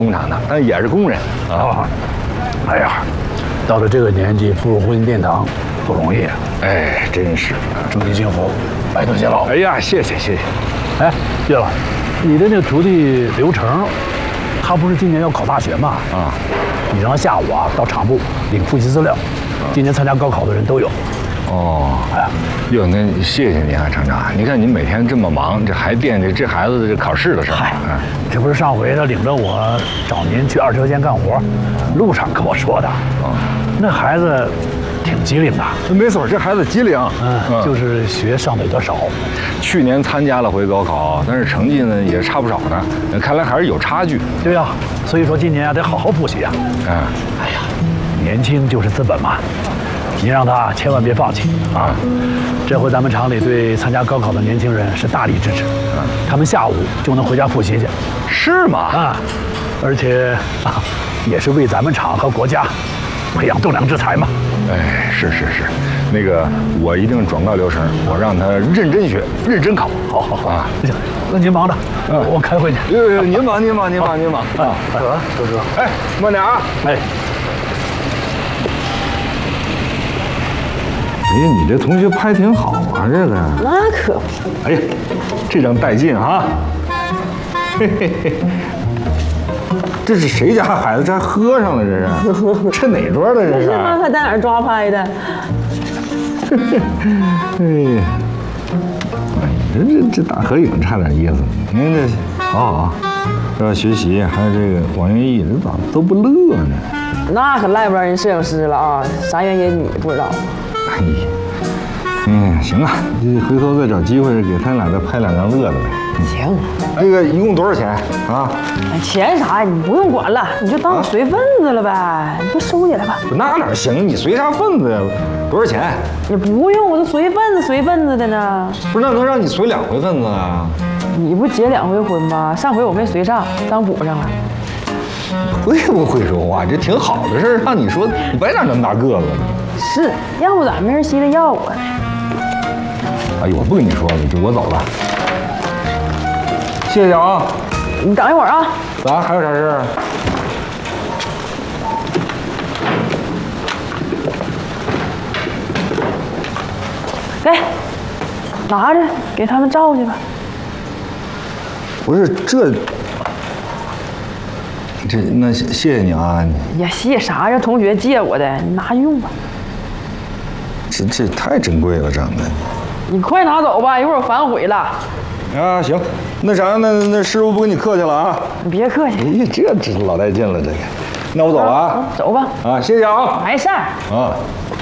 工厂的，但也是工人啊。 哎呀，到了这个年纪步入婚姻殿堂不容易啊！ 哎，真是， 祝你幸福，白头偕老。 哎呀，谢谢谢谢。 哎，对了，你的那个徒弟刘成，他不是今年要考大学吗？ 啊， 你让他下午啊到厂部领复习资料。今年参加高考的人都有。 哦，哎，哟，那谢谢您啊，厂长。你看您每天这么忙，这还惦记这孩子的这考试的事儿。 嗨，这不是上回他领着我找您去二车间干活，路上跟我说的。那孩子挺机灵的。 没错，这孩子机灵。 就是学上的有点少。 去年参加了回高考，但是成绩呢也差不少呢。看来还是有差距。 对呀，所以说今年啊得好好复习啊。哎呀，年轻就是资本嘛。您让他千万别放弃啊！这回咱们厂里对参加高考的年轻人是大力支持，他们下午就能回家复习去， 是吗？ 啊，而且也是为咱们厂和国家培养栋梁之才嘛。 哎，是，那个我一定转告刘成，我让他认真学，认真考。好啊！ 行，那您忙着，我开会去。 您忙啊！ 走，周叔。 哎，慢点啊！ 哎。 哎呀，你这同学拍挺好啊，这个。 那可不。 哎呀，这张带劲啊！嘿嘿嘿，这是谁家孩子？这还喝上了，这是？这哪桌的？这是？ 是吗？他在哪儿抓拍的？ 哎呀，这大合影差点意思。您这好，这要学习，还有这个广元艺，这咋都不乐呢？ 那可赖不着人摄影师了啊！啥原因你不知道？ 行啊，回头再找机会给他俩再拍两张乐的呗。 行。 这个一共多少钱啊？ 钱啥呀？你不用管了，你就当我随份子了呗。你就收起来吧。 那哪行？你随啥份子呀？多少钱？ 你不用，我都随份子的呢。 不是，那能让你随2回份子啊？ 你不结2回婚吗？上回我没随上，当补上了。 会不会说话？这挺好的事儿，让你说，你白长那么大个子。 是，要不咋没人稀得要我呢？ 哎呦，我不跟你说了，我走了。谢谢啊。 你等一会儿啊。 咋？还有啥事儿？ 给，拿着给他们照去吧。 不是那谢谢你啊。 呀，谢啥呀？同学借我的，你拿去用吧。 这太珍贵了，长得。 你快拿走吧，一会儿我反悔了。 啊，行，那啥，那师傅不跟你客气了啊。 你别客气。 哎呀，这老带劲了，这个。那我走了啊。 走吧。 啊，谢谢啊。 没事儿。 啊。